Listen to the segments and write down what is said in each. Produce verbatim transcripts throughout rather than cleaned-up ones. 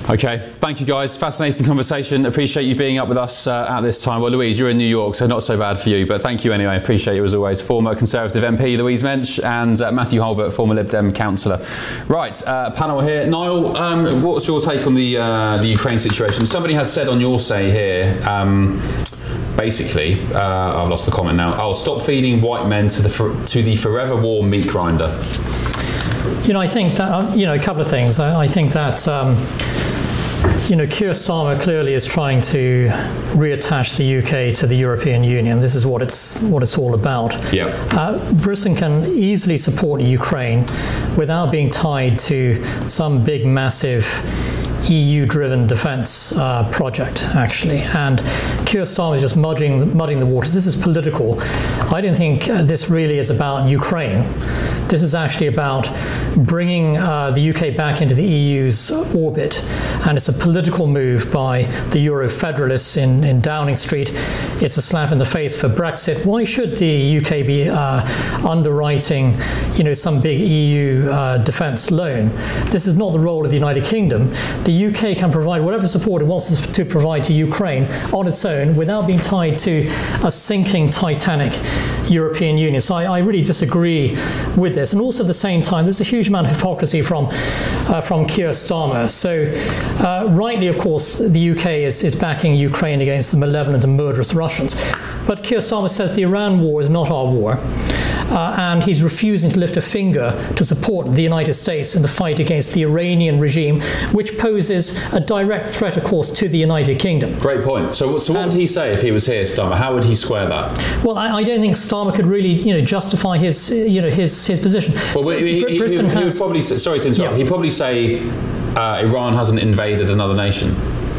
Okay, thank you guys. Fascinating conversation. Appreciate you being up with us uh, at this time. Well, Louise, you're in New York, so not so bad for you, but thank you anyway. Appreciate you as always. Former Conservative M P Louise Mensch and uh, Matthew Holbert, former Lib Dem councillor. Right, uh, panel here. Niall, um, what's your take on the uh, the Ukraine situation? Somebody has said on your say here, um, basically, uh, I've lost the comment now. I'll stop feeding white men to the for, to the forever war meat grinder. You know, I think that uh, you know a couple of things. I, I think that. Um, You know, Keir Starmer clearly is trying to reattach the U K to the European Union. This is what it's what it's all about. Yeah. Uh, Britain can easily support Ukraine without being tied to some big, massive E U-driven defence uh, project, actually. And Keir Starmer is just muddying, muddying the waters. This is political. I don't think uh, this really is about Ukraine. This is actually about bringing uh, the U K back into the E U's orbit, and it's a political move by the Euro-federalists in, in Downing Street. It's a slap in the face for Brexit. Why should the U K be uh, underwriting, you know, some big E U uh, defence loan? This is not the role of the United Kingdom. The U K can provide whatever support it wants to provide to Ukraine on its own without being tied to a sinking Titanic European Union. So I, I really disagree with this. And also at the same time, there's a huge amount of hypocrisy from uh, from Keir Starmer. So uh, rightly, of course, the U K is, is backing Ukraine against the malevolent and murderous Russians. But Keir Starmer says the Iran war is not our war. Uh, and he's refusing to lift a finger to support the United States in the fight against the Iranian regime, which poses a direct threat, of course, to the United Kingdom. Great point. So, so what would he say if he was here, Starmer? How would he square that? Well, I, I don't think Starmer could really, you know, justify his, you know, his his position. Well, he, he, he, he, he would probably say, sorry to interrupt. Yeah. He'd probably say uh, Iran hasn't invaded another nation.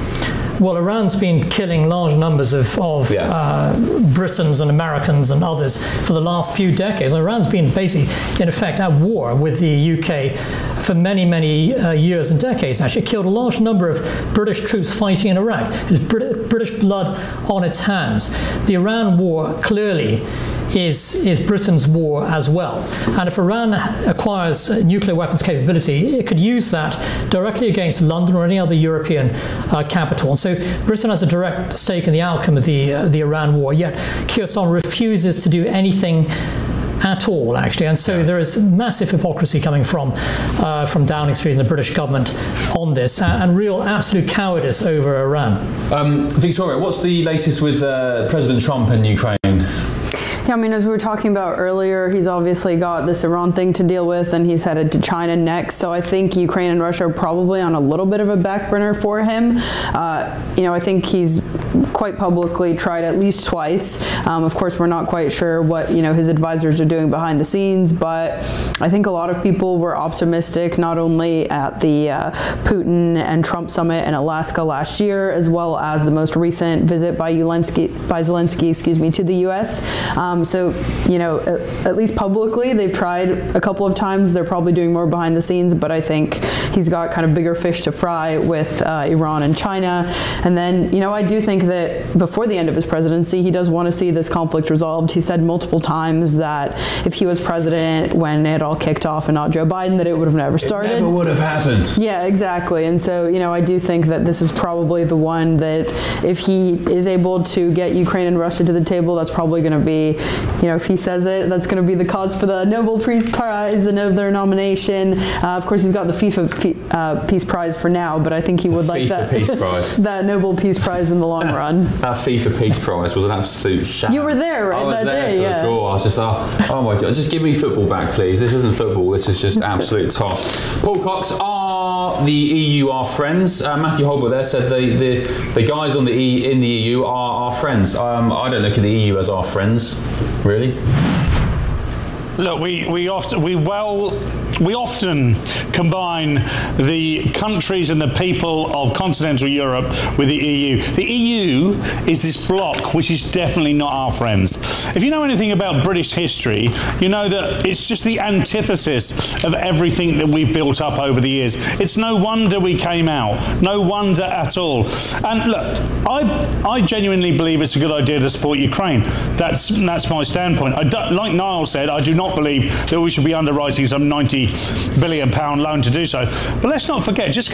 Well, Iran's been killing large numbers of, of yeah. uh, Britons and Americans and others for the last few decades. Iran's been basically, in effect, at war with the U K for many, many uh, years and decades. Actually, it killed a large number of British troops fighting in Iraq. There's Brit- British blood on its hands. The Iran war clearly is is Britain's war as well. And if Iran acquires nuclear weapons capability, it could use that directly against London or any other European uh, capital. And so Britain has a direct stake in the outcome of the uh, the Iran war, yet Keir Starmer refuses to do anything at all, actually. And so yeah. there is massive hypocrisy coming from uh, from Downing Street and the British government on this, and, and real absolute cowardice over Iran. Um, Victoria, what's the latest with uh, President Trump in Ukraine? Yeah, I mean, as we were talking about earlier, he's obviously got this Iran thing to deal with, and he's headed to China next. So I think Ukraine and Russia are probably on a little bit of a back burner for him. Uh, you know, I think he's quite publicly tried at least twice. Um, of course, we're not quite sure what, you know, his advisors are doing behind the scenes, but I think a lot of people were optimistic, not only at the uh, Putin and Trump summit in Alaska last year, as well as the most recent visit by Zelensky, by Zelensky, excuse me, to the U S. Um, Um, so, you know, at, at least publicly, they've tried a couple of times. They're probably doing more behind the scenes, but I think he's got kind of bigger fish to fry with uh, Iran and China. And then, you know, I do think that before the end of his presidency, he does want to see this conflict resolved. He said multiple times that if he was president when it all kicked off and not Joe Biden, that it would have never started. It never would have happened. Yeah, exactly. And so, you know, I do think that this is probably the one that if he is able to get Ukraine and Russia to the table, that's probably going to be, you know, if he says it, that's going to be the cause for the Nobel Peace Prize and of their nomination. Uh, of course, he's got the FIFA uh, Peace Prize for now, but I think he would the like FIFA that, Peace Prize. that Nobel Peace Prize in the long run. That FIFA Peace Prize was an absolute sham. You were there, right, I was that there day? For Yeah. the draw. I was just, oh, oh my God, just give me football back, please. This isn't football. This is just absolute toss. Paul Cox, are the E U our friends? Uh, Matthew Holbert there said the, the, the guys on the e, in the E U are our friends. Um, I don't look at the E U as our friends, really. Look, we, we often we well we often combine the countries and the people of continental Europe with the E U. The E U is this bloc which is definitely not our friends. If you know anything about British history, you know that it's just the antithesis of everything that we've built up over the years. It's no wonder we came out. No wonder at all. And look, I I genuinely believe it's a good idea to support Ukraine. That's that's my standpoint. I don't, like Niall said, I do not believe that we should be underwriting some ninety billion pound loan to do so. But let's not forget, just